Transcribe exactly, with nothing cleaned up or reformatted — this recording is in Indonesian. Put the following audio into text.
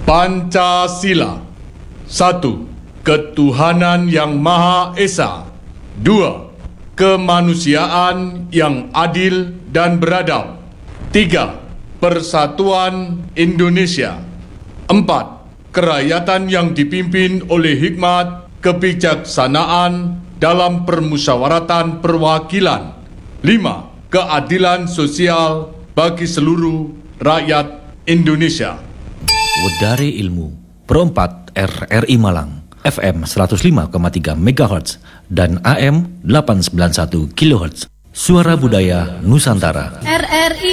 Pancasila. Satu, ketuhanan yang Maha Esa. Dua, kemanusiaan yang adil dan beradab. Tiga, persatuan Indonesia. Empat, kerakyatan yang dipimpin oleh hikmat, kebijaksanaan dalam permusyawaratan perwakilan. Lima, keadilan sosial bagi seluruh rakyat Indonesia. Wedari Ilmu, Pro empat R R I Malang, F M seratus lima koma tiga megahertz dan A M delapan ratus sembilan puluh satu kilohertz. Suara Budaya Nusantara. R R I